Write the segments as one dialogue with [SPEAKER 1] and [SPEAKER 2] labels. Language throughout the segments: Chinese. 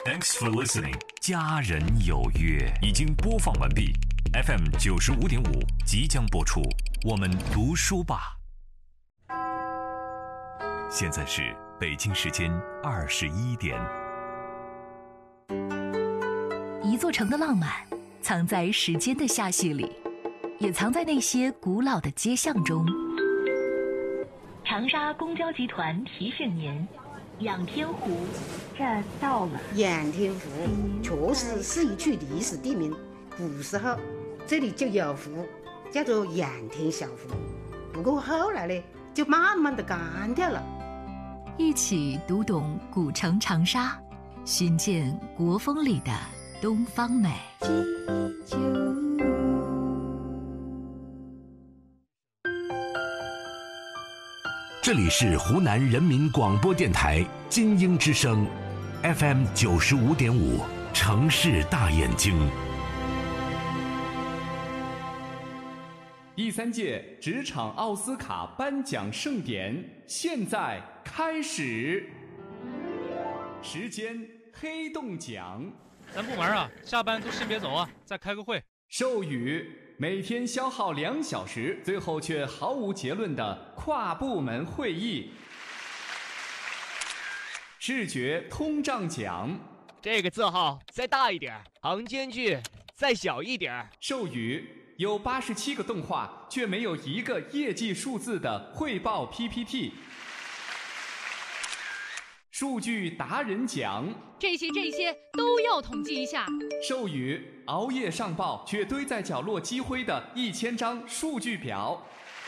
[SPEAKER 1] Thanks for listening。家人有约已经播放完毕 ，FM 95.5即将播出。我们读书吧。现在是北京时间21点。
[SPEAKER 2] 一座城的浪漫，藏在时间的下序里，也藏在那些古老的街巷中。长沙公交集团提示您：仰天湖，这到了。
[SPEAKER 3] 仰天湖确实是一处历史地名，古时候这里就有湖，叫做仰天小湖。不过后来呢，就慢慢的干掉了。
[SPEAKER 2] 一起读懂古城长沙，寻见国风里的东方美。
[SPEAKER 1] 这里是湖南人民广播电台金鹰之声 FM 95.5城市大眼睛。
[SPEAKER 4] 第3届职场奥斯卡颁奖盛典现在开始，时间黑洞奖。
[SPEAKER 5] 咱部门啊，下班都先别走啊，再开个会。
[SPEAKER 4] 授予每天消耗2小时，最后却毫无结论的跨部门会议。视觉通胀奖，
[SPEAKER 6] 这个字号再大一点，行间距再小一点。
[SPEAKER 4] 授予有87个动画却没有一个业绩数字的汇报 PPT。数据达人奖，
[SPEAKER 7] 这些都要统计一下。
[SPEAKER 4] 授予熬夜上报却堆在角落积灰的1000张数据表。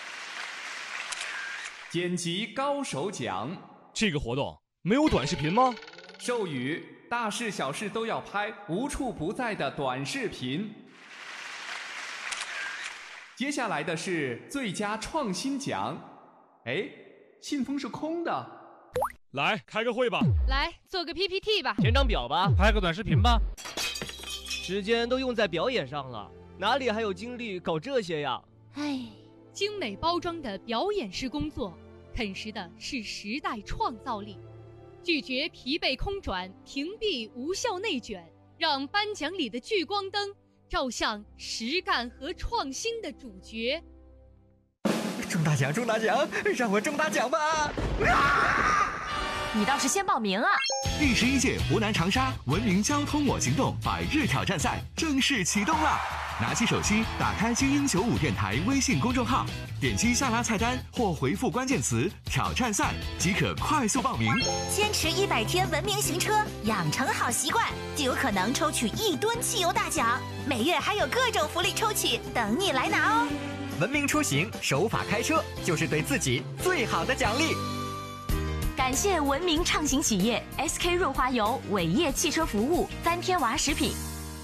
[SPEAKER 4] 剪辑高手奖，
[SPEAKER 5] 这个活动没有短视频吗？
[SPEAKER 4] 授予大事小事都要拍，无处不在的短视频。接下来的是最佳创新奖。哎，信封是空的。
[SPEAKER 5] 来开个会吧，
[SPEAKER 7] 来做个 PPT 吧，
[SPEAKER 6] 填张表吧，
[SPEAKER 5] 拍个短视频吧。
[SPEAKER 6] 时间都用在表演上了，哪里还有精力搞这些呀？
[SPEAKER 7] 唉，精美包装的表演式工作，啃食的是时代创造力。拒绝疲惫空转，屏蔽无效内卷，让颁奖里的聚光灯照向实干和创新的主角。
[SPEAKER 8] 中大奖，让我中大奖吧！
[SPEAKER 2] 你倒是先报名啊！
[SPEAKER 1] 第11届湖南长沙文明交通我行动100日挑战赛正式启动了！拿起手机，打开金鹰95电台微信公众号，点击下拉菜单或回复关键词“挑战赛”即可快速报名。
[SPEAKER 9] 坚持100天文明行车，养成好习惯，就有可能抽取1吨汽油大奖。每月还有各种福利抽取等你来拿哦！
[SPEAKER 8] 文明出行，守法开车，就是对自己最好的奖励。
[SPEAKER 2] 感谢文明畅行企业 SK 润滑油、伟业汽车服务、3天娃食品。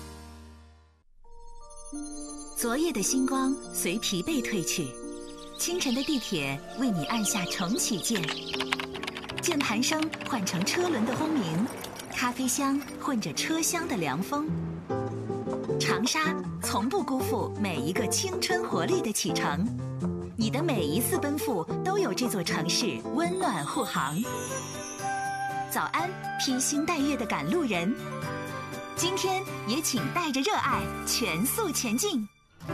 [SPEAKER 2] 昨夜的星光随疲惫褪去，清晨的地铁为你按下重启键，键盘声换成车轮的轰鸣，咖啡香混着车厢的凉风。长沙从不辜负每一个青春活力的启程，你的每一次奔赴都有这座城市温暖护航。早安，披星戴月的赶路人，今天也请带着热爱全速前进。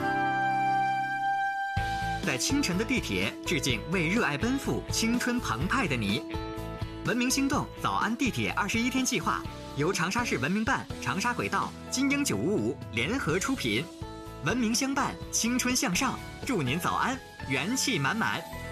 [SPEAKER 8] 在清晨的地铁致敬为热爱奔赴、青春澎湃的你。文明星动早安地铁21天计划由长沙市文明办、长沙轨道、金鹰955联合出品。文明相伴，青春向上，祝您早安，元气满满。